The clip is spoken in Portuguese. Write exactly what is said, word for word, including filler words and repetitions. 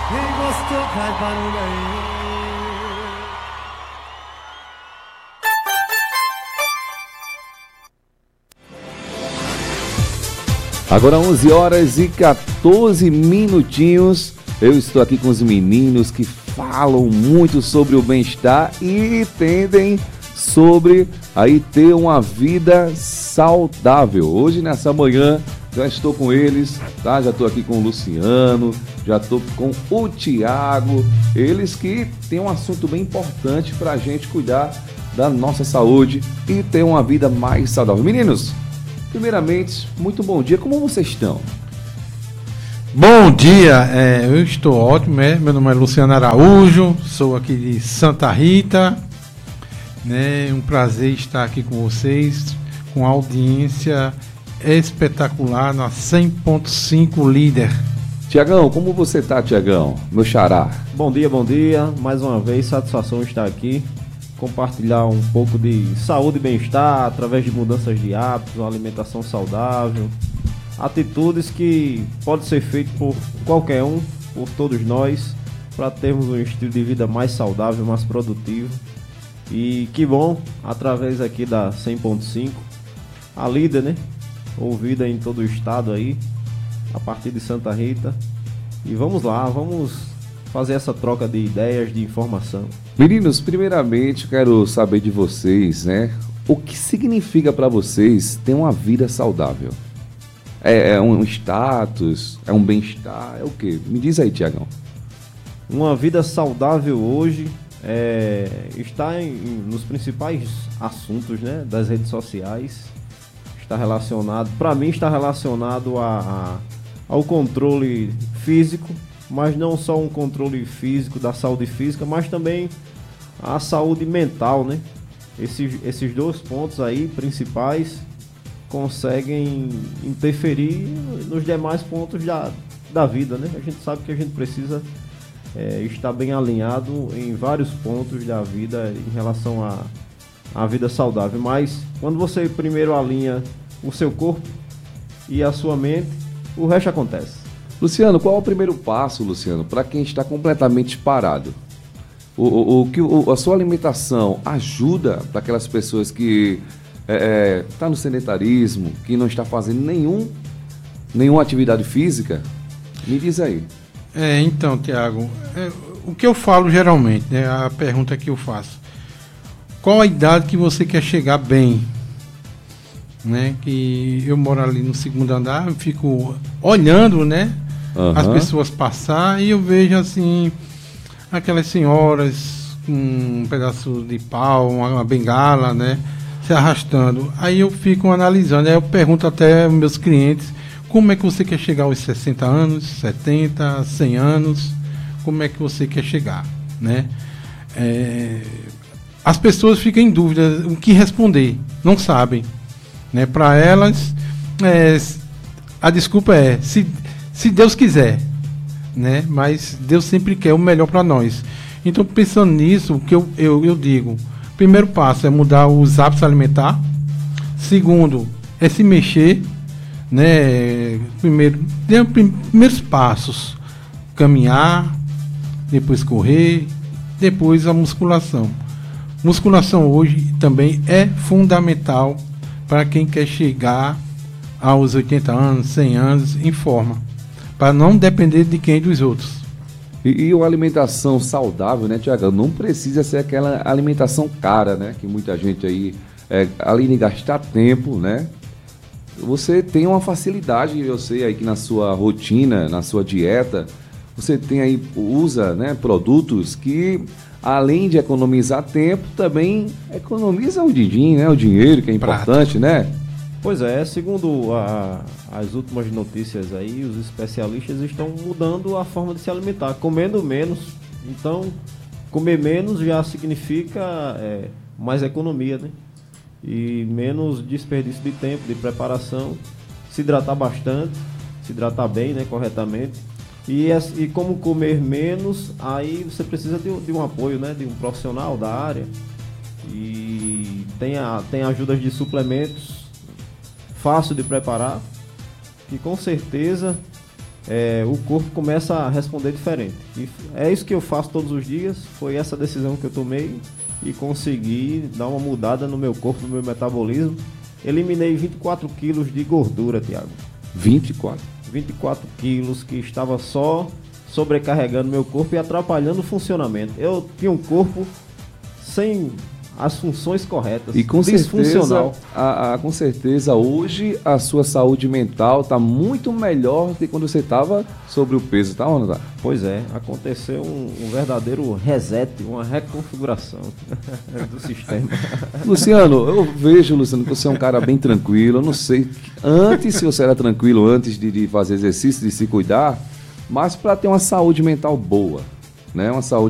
Agora onze horas e quatorze minutinhos, eu estou aqui com os meninos que falam muito sobre o bem-estar e entendem sobre aí ter uma vida saudável. Hoje, nessa manhã, já estou com eles, tá? Já estou aqui com o Luciano, já estou com o Tiago, eles que têm um assunto bem importante para a gente cuidar da nossa saúde e ter uma vida mais saudável. Meninos, primeiramente, muito bom dia, como vocês estão? Bom dia, é, eu estou ótimo, né? Meu nome é Luciano Araújo, sou aqui de Santa Rita, né? Um prazer estar aqui com vocês, com a audiência espetacular na cem ponto cinco Líder. Tiagão, como você está, Tiagão, meu xará? Bom dia, bom dia, mais uma vez, satisfação estar aqui, compartilhar um pouco de saúde e bem-estar através de mudanças de hábitos, uma alimentação saudável, atitudes que podem ser feitas por qualquer um, por todos nós, para termos um estilo de vida mais saudável, mais produtivo. E que bom, através aqui da cem ponto cinco, a líder, né? Ouvida em todo o estado aí, a partir de Santa Rita. E vamos lá, vamos fazer essa troca de ideias, de informação. Meninos, primeiramente quero saber de vocês, né? O que significa para vocês ter uma vida saudável? É, é um status? É um bem-estar? É o quê? Me diz aí, Tiagão. Uma vida saudável hoje é, está em, em, nos principais assuntos, né, das redes sociais. Está relacionado, para mim está relacionado a, a, ao controle físico, mas não só um controle físico da saúde física, mas também a saúde mental, né? Esses, esses dois pontos aí principais conseguem interferir nos demais pontos da, da vida, né? A gente sabe que a gente precisa é, estar bem alinhado em vários pontos da vida em relação à a, a vida saudável, mas quando você primeiro alinha o seu corpo e a sua mente, o resto acontece. Luciano, qual é o primeiro passo, Luciano, para quem está completamente parado? O, o, o, que, o, a sua alimentação ajuda para aquelas pessoas que estão é, tá no sedentarismo, que não está fazendo nenhum, nenhuma atividade física? Me diz aí. É, então, Tiago, é, o que eu falo geralmente, né, a pergunta que eu faço, qual a idade que você quer chegar bem? Né, que eu moro ali no segundo andar, eu fico olhando, né, uhum. as pessoas passar e eu vejo assim aquelas senhoras com um pedaço de pau, uma, uma bengala, né, se arrastando. Aí eu fico analisando, aí eu pergunto até aos meus clientes, como é que você quer chegar aos sessenta anos, setenta, cem anos, como é que você quer chegar, né? É, as pessoas ficam em dúvida o que responder, não sabem. Né, para elas, é, a desculpa é se, se Deus quiser, né, mas Deus sempre quer o melhor para nós. Então, pensando nisso, o que eu, eu, eu digo, primeiro passo é mudar os hábitos alimentares, segundo é se mexer, né, primeiro, primeiros passos, caminhar, depois correr, depois a musculação. Musculação hoje também é fundamental para quem quer chegar aos oitenta anos, cem anos, em forma, para não depender de quem dos outros. E, e uma alimentação saudável, né, Tiago? Não precisa ser aquela alimentação cara, né? Que muita gente aí, é, além de gastar tempo, né? Você tem uma facilidade, eu sei aí que na sua rotina, na sua dieta, você tem aí, usa, né, produtos que, além de economizar tempo, também economiza o din-din, né? O dinheiro, que é importante, Prato. né? Pois é, segundo a, as últimas notícias aí, os especialistas estão mudando a forma de se alimentar, comendo menos. Então, comer menos já significa é, mais economia, né? E menos desperdício de tempo, de preparação, se hidratar bastante, se hidratar bem, né, corretamente. E, e como comer menos, aí você precisa de, de um apoio, né, de um profissional da área. E tem, a, tem ajudas de suplementos, fácil de preparar, que com certeza é, o corpo começa a responder diferente. E é isso que eu faço todos os dias, foi essa decisão que eu tomei e consegui dar uma mudada no meu corpo, no meu metabolismo. Eliminei vinte e quatro quilos de gordura, Tiago. vinte e quatro. vinte e quatro quilos que estava só sobrecarregando meu corpo e atrapalhando o funcionamento. Eu tinha um corpo sem as funções corretas, e com certeza, disfuncional. a, a, com certeza, hoje a sua saúde mental está muito melhor do que quando você estava sobre o peso, tá, ou não tá? Pois é, aconteceu um, um verdadeiro reset, uma reconfiguração do sistema. Luciano, eu vejo, Luciano, que você é um cara bem tranquilo. Eu não sei antes se você era tranquilo antes de, de fazer exercício, de se cuidar, mas para ter uma saúde mental boa, né? Uma saúde